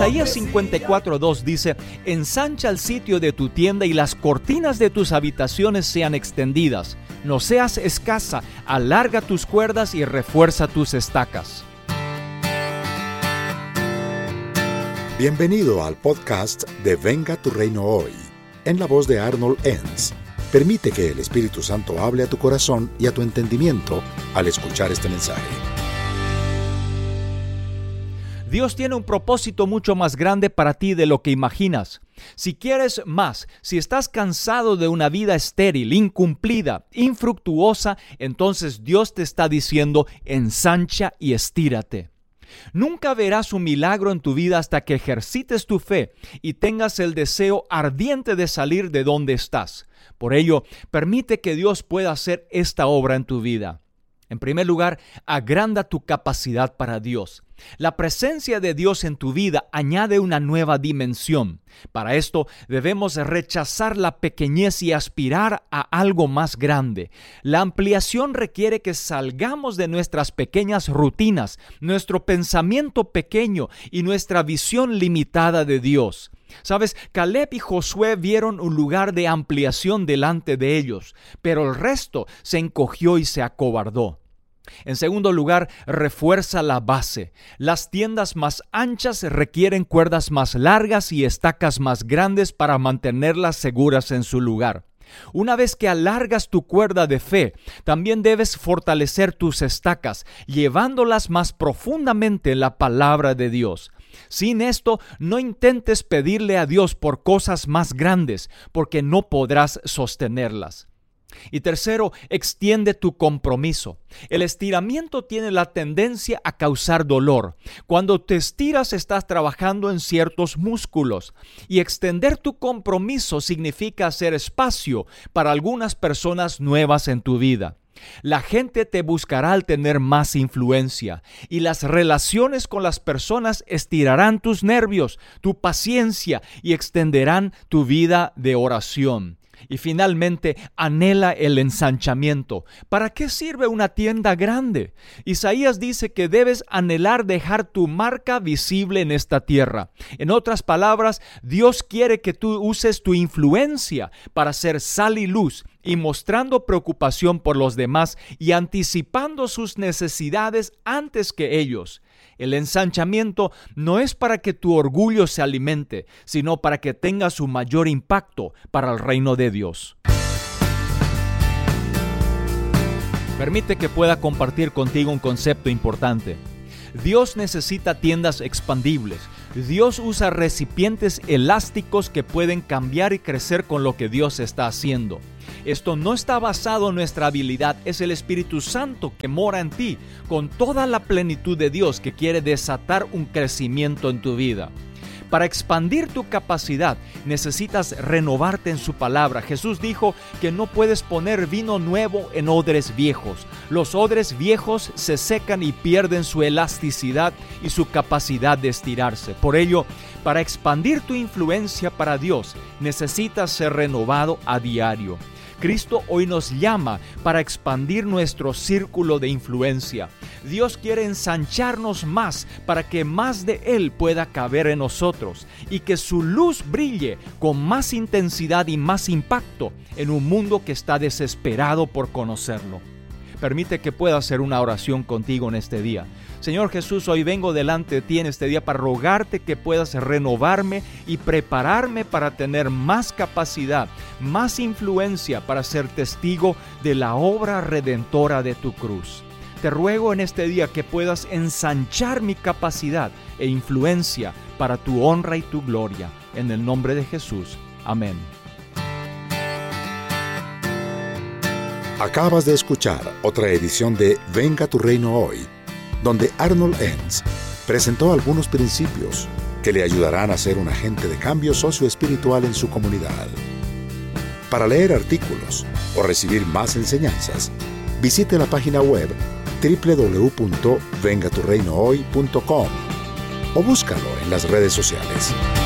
Isaías 54:2 dice: ensancha el sitio de tu tienda y las cortinas de tus habitaciones sean extendidas. No seas escasa, alarga tus cuerdas y refuerza tus estacas. Bienvenido al podcast de Venga tu Reino Hoy, en la voz de Arnold Enns. Permite que el Espíritu Santo hable a tu corazón y a tu entendimiento al escuchar este mensaje. Dios tiene un propósito mucho más grande para ti de lo que imaginas. Si quieres más, si estás cansado de una vida estéril, incumplida, infructuosa, entonces Dios te está diciendo: ensancha y estírate. Nunca verás un milagro en tu vida hasta que ejercites tu fe y tengas el deseo ardiente de salir de donde estás. Por ello, permite que Dios pueda hacer esta obra en tu vida. En primer lugar, agranda tu capacidad para Dios. La presencia de Dios en tu vida añade una nueva dimensión. Para esto debemos rechazar la pequeñez y aspirar a algo más grande. La ampliación requiere que salgamos de nuestras pequeñas rutinas, nuestro pensamiento pequeño y nuestra visión limitada de Dios. ¿Sabes? Caleb y Josué vieron un lugar de ampliación delante de ellos, pero el resto se encogió y se acobardó. En segundo lugar, refuerza la base. Las tiendas más anchas requieren cuerdas más largas y estacas más grandes para mantenerlas seguras en su lugar. Una vez que alargas tu cuerda de fe, también debes fortalecer tus estacas, llevándolas más profundamente en la palabra de Dios. Sin esto, no intentes pedirle a Dios por cosas más grandes, porque no podrás sostenerlas. Y tercero, extiende tu compromiso. El estiramiento tiene la tendencia a causar dolor. Cuando te estiras, estás trabajando en ciertos músculos. Y extender tu compromiso significa hacer espacio para algunas personas nuevas en tu vida. La gente te buscará al tener más influencia, y las relaciones con las personas estirarán tus nervios, tu paciencia y extenderán tu vida de oración. Y finalmente, anhela el ensanchamiento. ¿Para qué sirve una tienda grande? Isaías dice que debes anhelar dejar tu marca visible en esta tierra. En otras palabras, Dios quiere que tú uses tu influencia para ser sal y luz, y mostrando preocupación por los demás y anticipando sus necesidades antes que ellos. El ensanchamiento no es para que tu orgullo se alimente, sino para que tengas un mayor impacto para el reino de Dios. Permite que pueda compartir contigo un concepto importante. Dios necesita tiendas expandibles. Dios usa recipientes elásticos que pueden cambiar y crecer con lo que Dios está haciendo. Esto no está basado en nuestra habilidad, es el Espíritu Santo que mora en ti, con toda la plenitud de Dios que quiere desatar un crecimiento en tu vida. Para expandir tu capacidad, necesitas renovarte en su palabra. Jesús dijo que no puedes poner vino nuevo en odres viejos. Los odres viejos se secan y pierden su elasticidad y su capacidad de estirarse. Por ello, para expandir tu influencia para Dios, necesitas ser renovado a diario. Cristo hoy nos llama para expandir nuestro círculo de influencia. Dios quiere ensancharnos más para que más de Él pueda caber en nosotros y que su luz brille con más intensidad y más impacto en un mundo que está desesperado por conocerlo. Permite que pueda hacer una oración contigo en este día. Señor Jesús, hoy vengo delante de ti en este día para rogarte que puedas renovarme y prepararme para tener más capacidad, más influencia para ser testigo de la obra redentora de tu cruz. Te ruego en este día que puedas ensanchar mi capacidad e influencia para tu honra y tu gloria. En el nombre de Jesús. Amén. Acabas de escuchar otra edición de Venga tu Reino Hoy, donde Arnold Enns presentó algunos principios que le ayudarán a ser un agente de cambio socioespiritual en su comunidad. Para leer artículos o recibir más enseñanzas, visite la página web www.vengaturreinohoy.com o búscalo en las redes sociales.